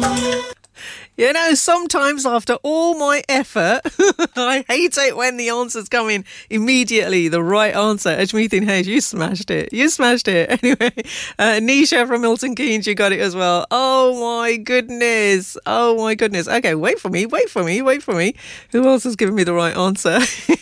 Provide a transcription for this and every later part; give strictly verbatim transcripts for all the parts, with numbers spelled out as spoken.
You know, sometimes after all my effort, I hate it when the answers come in immediately, the right answer. Ajmeethin Hayes, you smashed it. You smashed it. Anyway, uh, Nisha from Milton Keynes, you got it as well. Oh, my goodness. Oh, my goodness. Okay, wait for me, wait for me, wait for me. Who else has given me the right answer?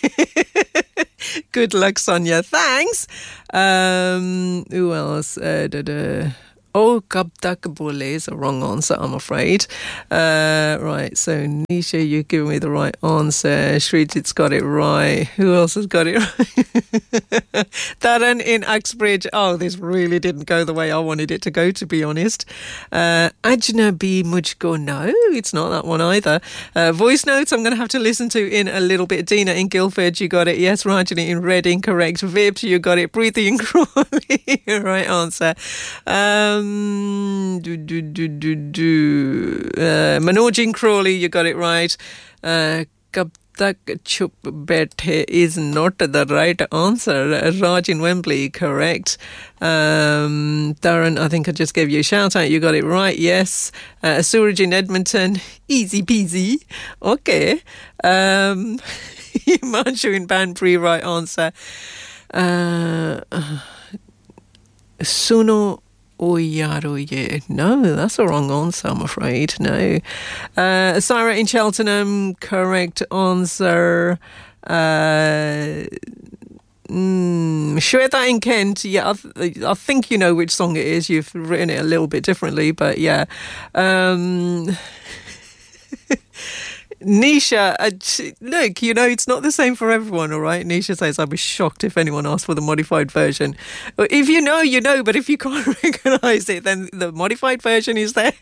Good luck, Sonia. Thanks. Um, who else? Uh, da, da. Oh, kab tak bole is a wrong answer, I'm afraid. Uh, right, so Nisha, you've given me the right answer. Shrijit's got it right. Who else has got it right? Taran in Uxbridge. Oh, this really didn't go the way I wanted it to go, to be honest. Uh, Ajnabi mujhko, no, it's not that one either. Uh, voice notes I'm going to have to listen to in a little bit. Dina in Guildford, you got it. Yes, Rajani in Reading, correct. Vips, you got it. Preeti in Crawley, right answer. Um, do, do, do, do, do. Uh, Manoj in Crawley, you got it right. Uh, Kab tak chup bethe is not the right answer. Raj in Wembley, correct. Um, Darren, I think I just gave you a shout out. You got it right, yes. Uh, Suraj in Edmonton, easy peasy. Okay. Um, Himanshu in Banbury, right answer. Uh, Suno Oh, yeah, oh, yeah. No, that's the wrong answer, I'm afraid. No. Uh, Sarah in Cheltenham, correct answer. Uh, mm, Shweta in Kent, yeah, I, th- I think you know which song it is. You've written it a little bit differently, but yeah. Um... Nisha, uh, look, you know, it's not the same for everyone, all right? Nisha says, I'd be shocked if anyone asked for the modified version. If you know, you know, but if you can't recognise it, then the modified version is there.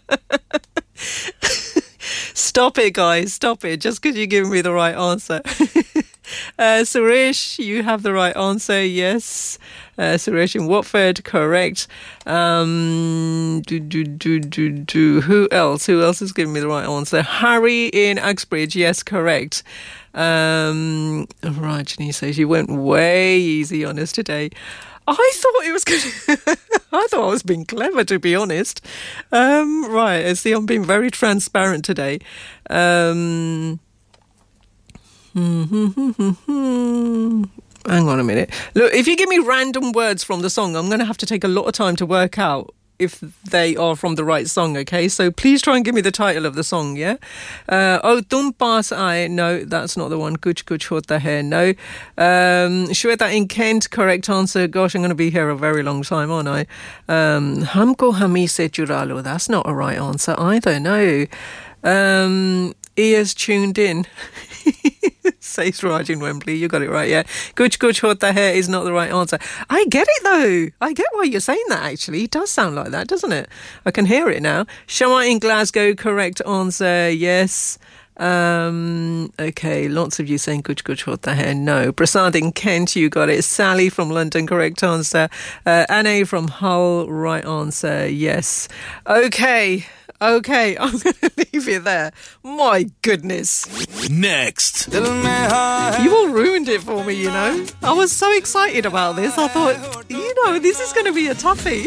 Stop it, guys, stop it, just because you're giving me the right answer. uh, Suresh, you have the right answer, yes. Uh, Suresh in Watford, correct. Um, do, do, do, do, do. Who else? Who else has given me the right answer? Harry in Uxbridge, yes, correct. Um, Rajni says you went way easy on us today. I thought it was good. I thought I was being clever, to be honest. Um, right, I see I'm being very transparent today. Um, hmm, hmm, hmm, hmm, hmm. Hang on a minute. Look, if you give me random words from the song, I'm going to have to take a lot of time to work out if they are from the right song, okay? So please try and give me the title of the song, yeah? Uh, oh, Tum Paas Aaye. No, that's not the one. Kuch Kuch Hota Hai. No. Um, Shweta in Kent, correct answer. Gosh, I'm going to be here a very long time, aren't I? Um, Humko Hami Se Chura Lo. That's not a right answer either, no. Um, ears tuned in. Says Raj in Wembley. You got it right, yeah. Kuch Kuch Hota Hai is not the right answer. I get it, though. I get why you're saying that, actually. It does sound like that, doesn't it? I can hear it now. Shama in Glasgow, correct answer, yes. Um, okay, lots of you saying Kuch Kuch Hota Hai. No. Prasad in Kent, you got it. Sally from London, correct answer. Uh, Anne from Hull, right answer, yes. Okay. Okay, I'm going to leave it there. My goodness. Next. You all ruined it for me, you know. I was so excited about this. I thought, you know, this is going to be a toughie.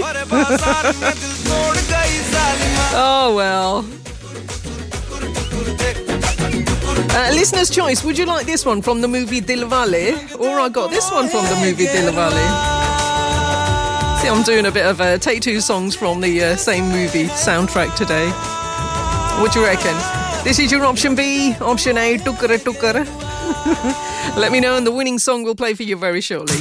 Oh, well. Uh, listener's choice, would you like this one from the movie Dilwale? Or I got this one from the movie Dilwale. See, I'm doing a bit of uh, take two songs from the uh, same movie soundtrack today. What do you reckon? This is your option B. Option A, Tukara Tukara. Let me know and the winning song will play for you very shortly.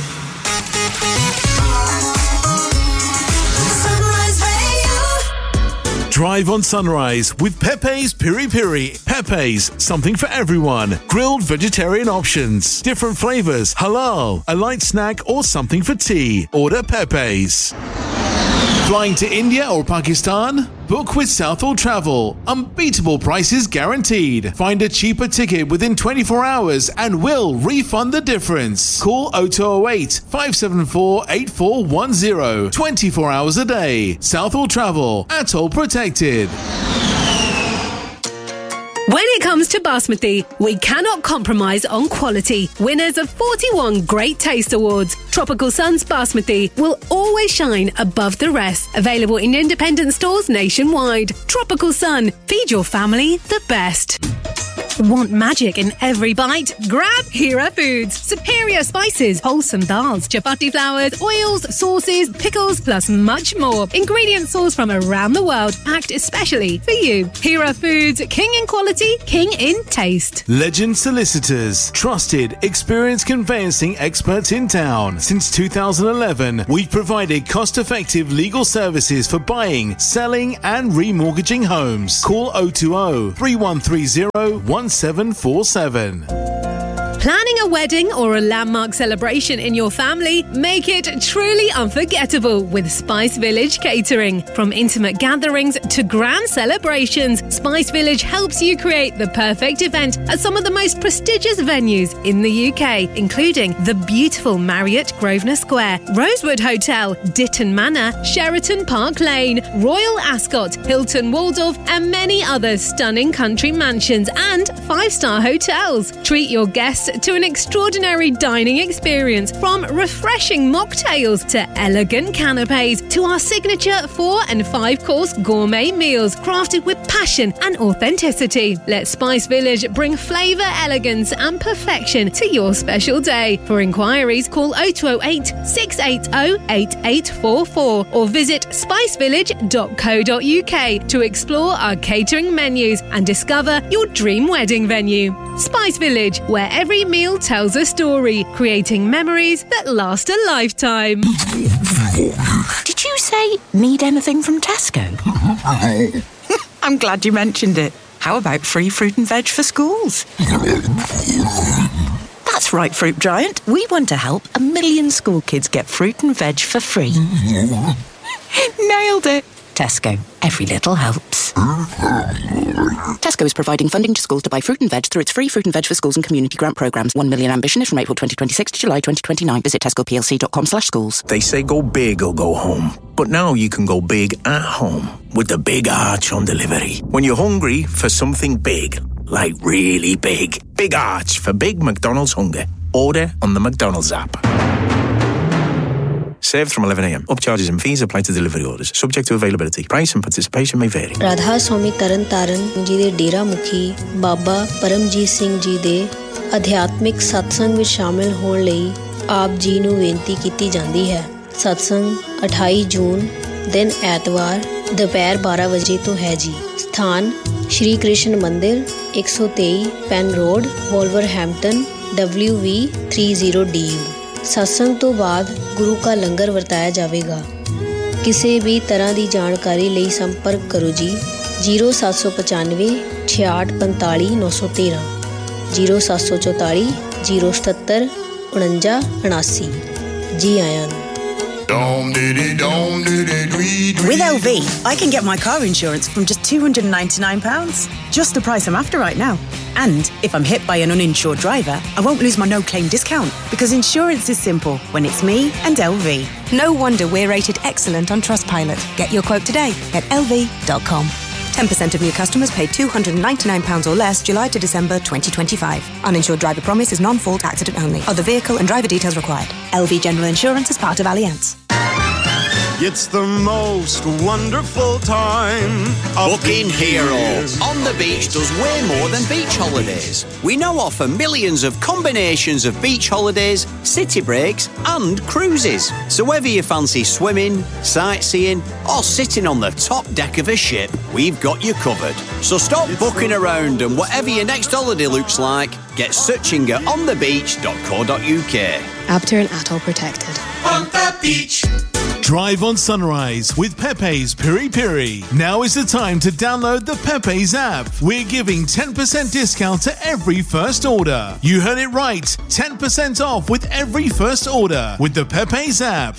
Drive on Sunrise with Pepe's Piri Piri. Pepe's, something for everyone. Grilled vegetarian options, different flavors, halal, a light snack or something for tea. Order Pepe's. Flying to India or Pakistan? Book with Southall Travel. Unbeatable prices guaranteed. Find a cheaper ticket within twenty-four hours and we'll refund the difference. Call oh two oh eight, five seven four, eight four one oh. twenty-four hours a day. Southall Travel. Atoll protected. When it comes to Basmati, we cannot compromise on quality. Winners of forty-one Great Taste Awards, Tropical Sun's Basmati will always shine above the rest. Available in independent stores nationwide. Tropical Sun, feed your family the best. Want magic in every bite? Grab Hira Foods. Superior spices, wholesome dals, chapati flours, oils, sauces, pickles, plus much more. Ingredients sourced from around the world, packed especially for you. Hira Foods, king in quality, king in taste. Legend Solicitors, trusted, experienced conveyancing experts in town. Since two thousand eleven, we've provided cost-effective legal services for buying, selling and remortgaging homes. Call oh two oh, three one three oh, one seven four seven. Planning a wedding or a landmark celebration in your family? Make it truly unforgettable with Spice Village Catering. From intimate gatherings to grand celebrations, Spice Village helps you create the perfect event at some of the most prestigious venues in the U K, including the beautiful Marriott Grosvenor Square, Rosewood Hotel, Ditton Manor, Sheraton Park Lane, Royal Ascot, Hilton Waldorf, and many other stunning country mansions and five-star hotels. Treat your guests to an extraordinary dining experience, from refreshing mocktails to elegant canapes to our signature four and five course gourmet meals crafted with passion and authenticity. Let Spice Village bring flavour, elegance and perfection to your special day. For inquiries, call oh two oh eight, six eight oh, eight eight four four or visit spice village dot co dot uk to explore our catering menus and discover your dream wedding venue. Spice Village, where every meal tells a story, creating memories that last a lifetime. Did you say need anything from Tesco? I'm glad you mentioned it. How about free fruit and veg for schools? That's right, Fruit Giant. We want to help a million school kids get fruit and veg for free. Nailed it. Tesco. Every little helps. Tesco is providing funding to schools to buy fruit and veg through its free Fruit and Veg for Schools and community grant programmes. One million ambition is from April twenty twenty-six to July twenty twenty-nine. Visit tesco p l c dot com slash schools. They say go big or go home. But now you can go big at home with the Big Arch on delivery. When you're hungry for something big, like really big, Big Arch for big McDonald's hunger. Order on the McDonald's app. Served from eleven a m. Upcharges and fees apply to delivery orders. Subject to availability. Price and participation may vary. Radha Swami Tarn Taran ਜੀ ਦੇ ਡੇਰਾ ਮੁਖੀ ਬਾਬਾ ਪਰਮਜੀਤ ਸਿੰਘ ਜੀ ਦੇ ਅਧਿਆਤਮਿਕ ਸਤਸੰਗ ਵਿੱਚ ਸ਼ਾਮਿਲ ਹੋਣ ਲਈ ਆਪ ਜੀ ਨੂੰ ਬੇਨਤੀ ਕੀਤੀ ਜਾਂਦੀ ਹੈ। ਸਤਸੰਗ ਅਠਾਈ ਜੂਨ ਦਿਨ ਐਤਵਾਰ ਦੁਪਹਿਰ ਬਾਰਾਂ ਵਜੇ ਤੋਂ ਹੈ ਜੀ। ਸਥਾਨ ਸ਼੍ਰੀ ਕ੍ਰਿਸ਼ਨ ਮੰਦਿਰ ਇੱਕ ਸੌ ਤੇਈ ਪੈਨ ਰੋਡ ਵੋਲਵਰਹੈਂਪਟਨ ਡਬਲਿਊ ਵੀ ਥ੍ਰੀ ਜ਼ੀਰੋ ਡੀ ਯੂ। ਸਤਸੰਗ ਤੋਂ ਬਾਅਦ ਗੁਰੂ ਕਾ ਲੰਗਰ ਵਰਤਾਇਆ ਜਾਵੇਗਾ। ਕਿਸੇ ਵੀ ਤਰ੍ਹਾਂ ਦੀ ਜਾਣਕਾਰੀ ਲਈ ਸੰਪਰਕ ਕਰੋ ਜੀ ਜ਼ੀਰੋ ਸੱਤ ਸੌ ਪਚਾਨਵੇਂ ਛਿਆਹਠ ਪੰਤਾਲੀ ਨੌ ਸੌ ਤੇਰਾਂ ਜ਼ੀਰੋ ਸੱਤ ਸੌ ਚੌਤਾਲੀ ਜ਼ੀਰੋ ਸਤੱਤਰ ਉਣੰਜਾ ਉਣਾਸੀ। ਜੀ ਆਇਆਂ ਨੂੰ। With L V, I can get my car insurance from just two hundred ninety-nine pounds. Just the price I'm after right now. And if I'm hit by an uninsured driver, I won't lose my no-claim discount because insurance is simple when it's me and L V. No wonder we're rated excellent on Trustpilot. Get your quote today at L V dot com. ten percent of new customers pay two hundred ninety-nine pounds or less July to December twenty twenty-five. Uninsured driver promise is non-fault accident only. Other vehicle and driver details required. L V General Insurance is part of Allianz. It's the most wonderful time. Booking Hero on the beach does way more than beach holidays. We now offer millions of combinations of beach holidays, city breaks and cruises. So whether you fancy swimming, sightseeing or sitting on the top deck of a ship, we've got you covered. So stop it's booking the- around and whatever your next holiday looks like, get searching at on the beach dot co dot u k. Abter and Atoll protected. On the beach. Drive on Sunrise with Pepe's Piri Piri. Now is the time to download the Pepe's app. We're giving ten percent discount to every first order. You heard it right. ten percent off with every first order with the Pepe's app.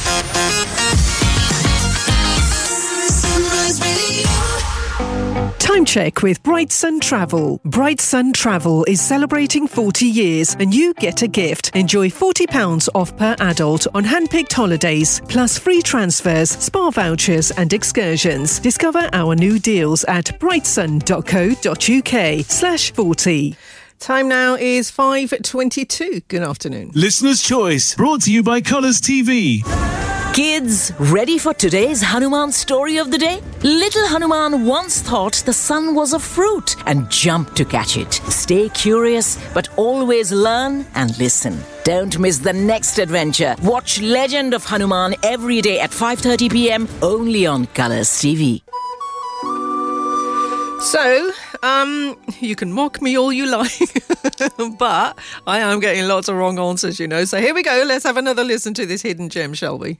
Time Time check with Bright Sun Travel. Bright Sun Travel is celebrating forty years and you get a gift. Enjoy forty pounds off per adult on hand-picked holidays, plus free transfers, spa vouchers and excursions. Discover our new deals at brightsun.co.uk slash 40. Time now is five twenty-two. Good afternoon. Listener's Choice, brought to you by Colours T V. Kids, ready for today's Hanuman story of the day? Little Hanuman once thought the sun was a fruit and jumped to catch it. Stay curious, but always learn and listen. Don't miss the next adventure. Watch Legend of Hanuman every day at five thirty p.m. only on Colours T V. So, um, you can mock me all you like, but I am getting lots of wrong answers, you know. So here we go. Let's have another listen to this hidden gem, shall we?